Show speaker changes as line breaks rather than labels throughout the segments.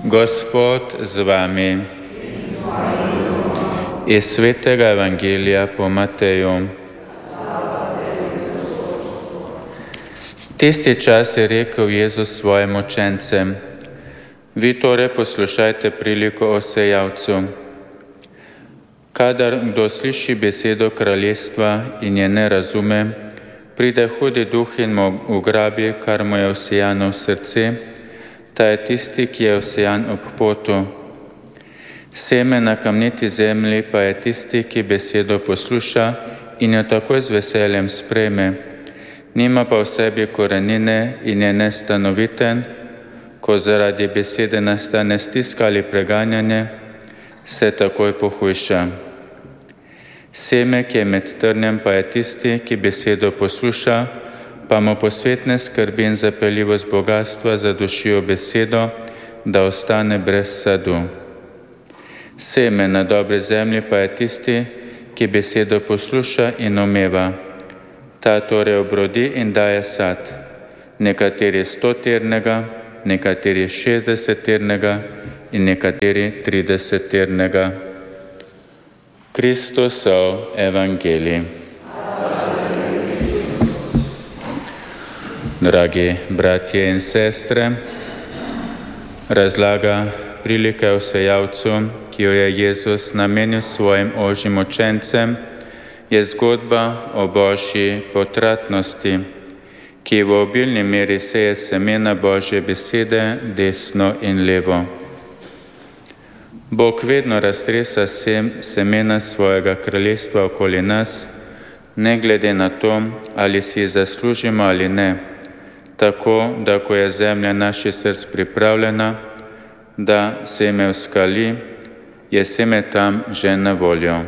Gospod z vami. Iz svetega evangelija po Mateju. Tisti čas je rekel Jezus svojim učencem: Vi torej poslušajte priliko o sejavcu. Kadar kdo sliši besedo kraljestva in je ne razume, pride hudi duh in mu ugrabi, kar mu je vsejano v srce, ta je tisti, ki je vsejan ob potu. Seme na kamniti zemlji pa je tisti, ki besedo posluša in jo takoj z veseljem sprejme, nima pa v sebi korenine in je nestanoviten, ko zaradi besede nastane stiska ali preganjanje, se takoj pohujša. Seme, ki je med trnjem, pa je tisti, ki besedo posluša, pa mu posvetne skrbi in zapeljivost bogatstva zadušijo besedo, da ostane brez sadu. Seme na dobri zemlji pa je tisti, ki besedo posluša in omeva. Ta torej obrodi in daje sad, nekateri 100-ternega, nekateri 60-ternega in nekateri 30-ternega. Kristusov evangelij. Dragi bratje in sestre, razlaga prilike o sejavcu, ki jo je Jezus namenil svojim ožjim učencem, je zgodba o Božji potratnosti, ki v obilni meri seje semena Božje besede desno in levo. Bog vedno raztresa semena svojega kraljestva okoli nas, ne glede na to, ali si jih zaslužimo ali ne, tako da ko je zemlja naših src pripravljena, da seme vzkali, je seme tam že na voljo.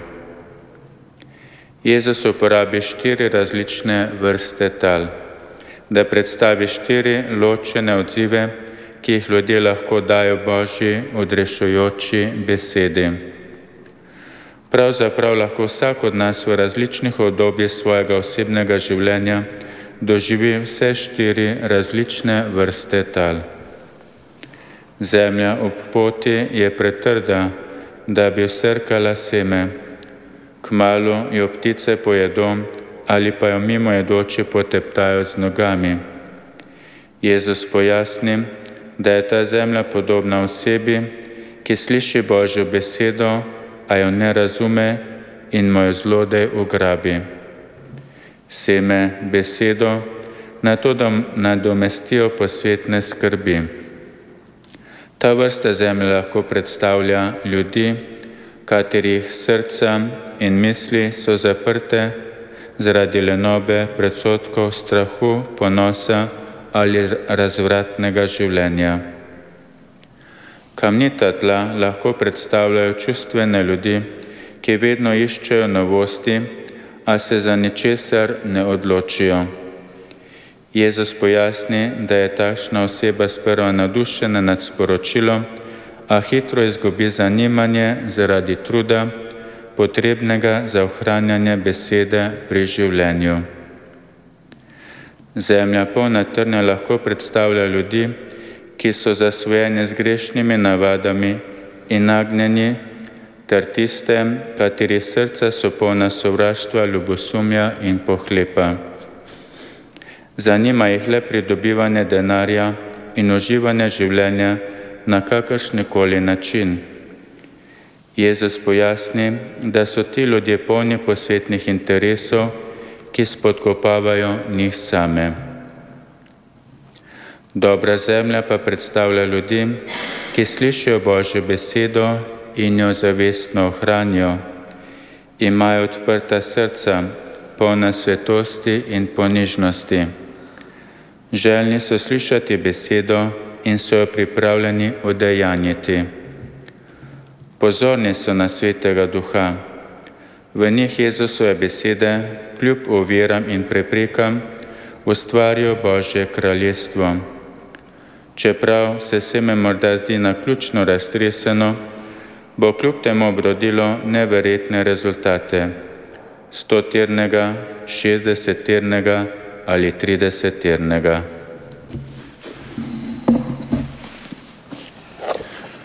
Jezus uporabi 4 različne vrste tal, da predstavi 4 ločene odzive, ki jih ljudje lahko dajo Božji odrešujoči besedi. Pravzaprav lahko vsak od nas v različnih obdobjih svojega osebnega življenja doživi vse 4 različne vrste tal. Zemlja ob poti je pretrda, da bi vsrkala seme. Kmalu jo ptice pojedo ali pa jo mimojedoči poteptajo z nogami. Jezus pojasni, da je ta zemlja podobna osebi, ki sliši Božjo besedo, a jo ne razume in mu jo zlodej ugrabi. Seme besedo nato nadomestijo posvetne skrbi. Ta vrsta zemlje lahko predstavlja ljudi, katerih srca in misli so zaprte zaradi lenobe, predsodkov, strahu, ponosa ali razvratnega življenja. Kamnita tla lahko predstavljajo čustvene ljudi, ki vedno iščejo novosti, a se za ničesar ne odločijo. Jezus pojasni, da je takšna oseba sprva navdušena nad sporočilom, a hitro izgubi zanimanje zaradi truda, potrebnega za ohranjanje besede pri življenju. Zemlja polna trnja lahko predstavlja ljudi, ki so zasvojeni z grešnimi navadami in nagnjeni, ter tiste, katerih srca so polna sovraštva, ljubosumja in pohlepa. Zanima jih le pridobivanje denarja in uživanje življenja na kakršnikoli način. Jezus pojasni, da so ti ljudje polni posvetnih interesov, ki spodkopavajo njih same. Dobra zemlja pa predstavlja ljudi, ki slišijo Božjo besedo in jo zavestno ohranijo. Imajo odprta srca, polna svetosti in ponižnosti. Željni so slišati besedo in so jo pripravljeni udejanjiti. Pozorni so na Svetega Duha. V njih Jezusove besede, kljub oviram in preprekam, ustvarijo Božje kraljestvo. Čeprav se seme morda zdi naključno raztreseno, bo kljub temu obrodilo neverjetne rezultate. 100-ternega, 60-ternega ali 30-ternega.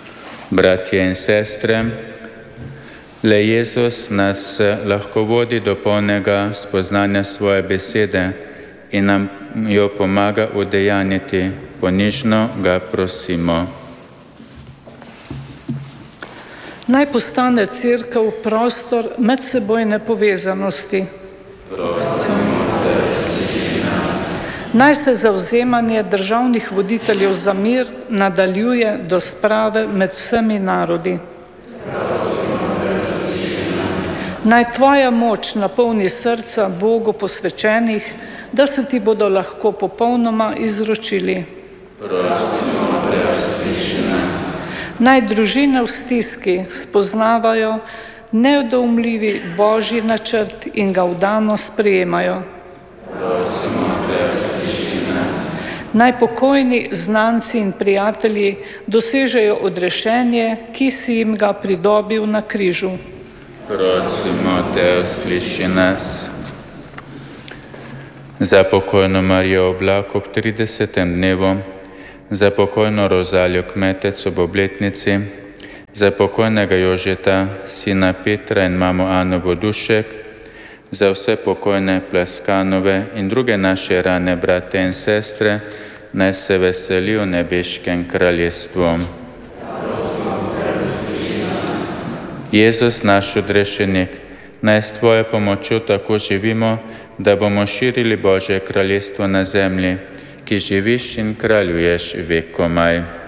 Bratje in sestre, le Jezus nas lahko vodi do polnega spoznanja svoje besede in nam jo pomaga udejanjiti. Ponižno ga prosimo.
Naj postane Cerkev prostor medsebojne povezanosti. Naj se zavzemanje državnih voditeljev za mir nadaljuje do sprave med vsemi narodi. Naj tvoja moč napolni srca Bogu posvečenih, da se ti bodo lahko popolnoma izročili. Naj družine v stiski spoznavajo nedoumljivi Božji načrt in ga vdano sprejemajo. Naj pokojni znanci in prijatelji dosežejo odrešenje, ki si jim ga pridobil na križu.
Prosimo te, usliši nas. Za pokojno Marijo Oblak ob 30. dnevu, za pokojno Rozalijo Kmetec ob obletnici, za pokojnega Jožeta, sina Petra in mamo Ano Vodušek, za vse pokojne Plaskanove in druge naše rane brate in sestre, naj se veseli v nebeškem kraljestvu. Jezus, naš odrešenik, naj s tvojo pomočjo tako živimo, da bomo širili Božje kraljestvo na zemlji, ki živiš in kraljuješ vekomaj.